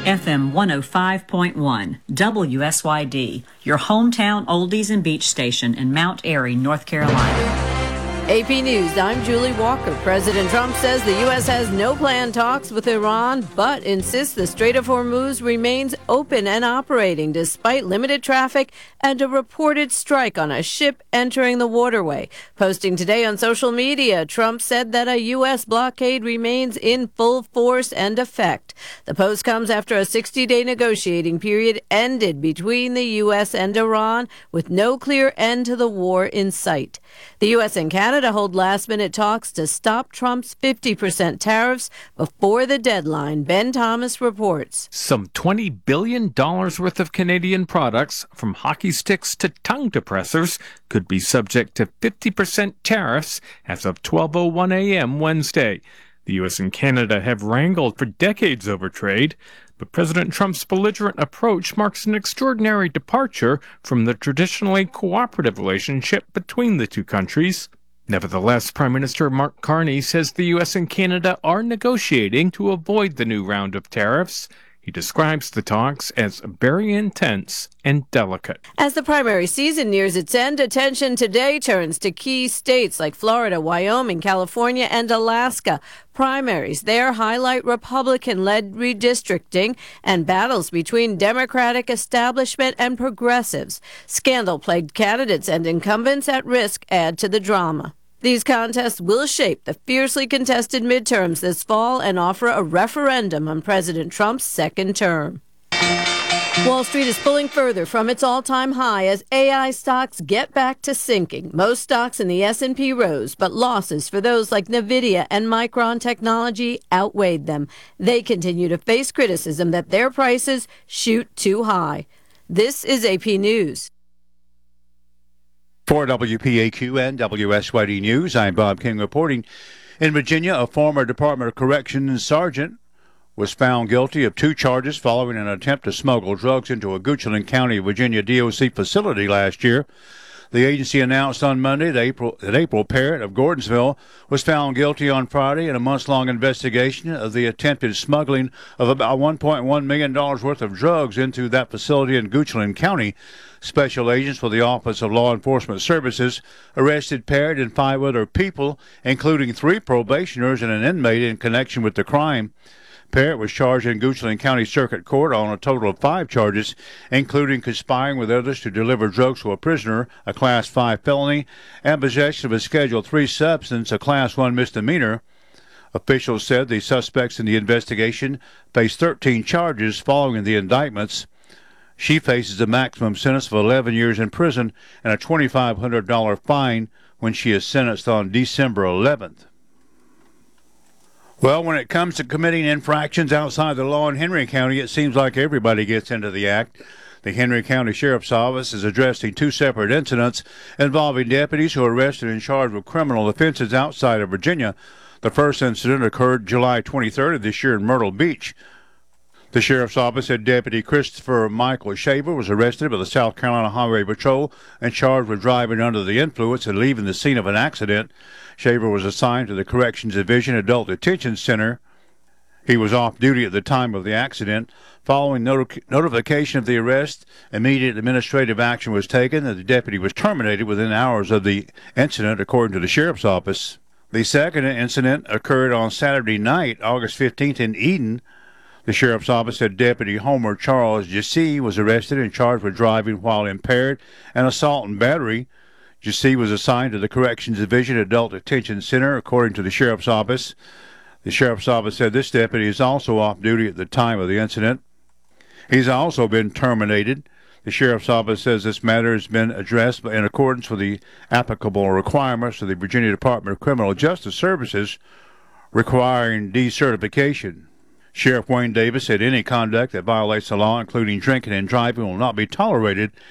FM 105.1, WSYD, your hometown oldies and beach station in Mount Airy, North Carolina. AP News, I'm Julie Walker. President Trump says the U.S. has no planned talks with Iran, but insists the Strait of Hormuz remains open and operating despite limited traffic and a reported strike on a ship entering the waterway. Posting today on social media, Trump said that a U.S. blockade remains in full force and effect. The post comes after a 60-day negotiating period ended between the U.S. and Iran, with no clear end to the war in sight. The U.S. and Canada hold last-minute talks to stop Trump's 50% tariffs before the deadline. Ben Thomas reports. Some $20 billion worth of Canadian products, from hockey sticks to tongue depressors, could be subject to 50% tariffs as of 12:01 a.m. Wednesday. The U.S. and Canada have wrangled for decades over trade, but President Trump's belligerent approach marks an extraordinary departure from the traditionally cooperative relationship between the two countries. Nevertheless, Prime Minister Mark Carney says the U.S. and Canada are negotiating to avoid the new round of tariffs. He describes the talks as very intense and delicate. As the primary season nears its end, attention today turns to key states like Florida, Wyoming, California, and Alaska. Primaries there highlight Republican-led redistricting and battles between Democratic establishment and progressives. Scandal-plagued candidates and incumbents at risk add to the drama. These contests will shape the fiercely contested midterms this fall and offer a referendum on President Trump's second term. Wall Street is pulling further from its all-time high as AI stocks get back to sinking. Most stocks in the S&P rose, but losses for those like NVIDIA and Micron Technology outweighed them. They continue to face criticism that their prices shoot too high. This is AP News. For WPAQ and WSYD News, I'm Bob King reporting. In Virginia, a former Department of Corrections sergeant was found guilty of 2 charges following an attempt to smuggle drugs into a Goochland County, Virginia DOC facility last year. The agency announced on Monday that April Parrott of Gordonsville was found guilty on Friday in a months-long investigation of the attempted smuggling of about $1.1 million worth of drugs into that facility in Goochland County. Special agents for the Office of Law Enforcement Services arrested Parrott and 5 other people, including 3 probationers and an inmate in connection with the crime. Parrott was charged in Goochland County Circuit Court on a total of 5 charges, including conspiring with others to deliver drugs to a prisoner, a Class 5 felony, and possession of a Schedule 3 substance, a Class 1 misdemeanor. Officials said the suspects in the investigation face 13 charges following the indictments. She faces a maximum sentence of 11 years in prison and a $2,500 fine when she is sentenced on December 11th. Well, when it comes to committing infractions outside the law in Henry County, it seems like everybody gets into the act. The Henry County Sheriff's Office is addressing 2 separate incidents involving deputies who are arrested and charged with criminal offenses outside of Virginia. The first incident occurred July 23rd of this year in Myrtle Beach. The Sheriff's Office said Deputy Christopher Michael Shaver was arrested by the South Carolina Highway Patrol and charged with driving under the influence and leaving the scene of an accident. Shaver was assigned to the Corrections Division Adult Detention Center. He was off duty at the time of the accident. Following notification of the arrest, immediate administrative action was taken and the deputy was terminated within hours of the incident, according to the Sheriff's Office. The second incident occurred on Saturday night, August 15th in Eden. The Sheriff's Office said Deputy Homer Charles Jassy was arrested and charged with driving while impaired and assault and battery. Jassy was assigned to the Corrections Division Adult Detention Center, according to the Sheriff's Office. The Sheriff's Office said this deputy is also off duty at the time of the incident. He's also been terminated. The Sheriff's Office says this matter has been addressed in accordance with the applicable requirements of the Virginia Department of Criminal Justice Services requiring decertification. Sheriff Wayne Davis said any conduct that violates the law, including drinking and driving, will not be tolerated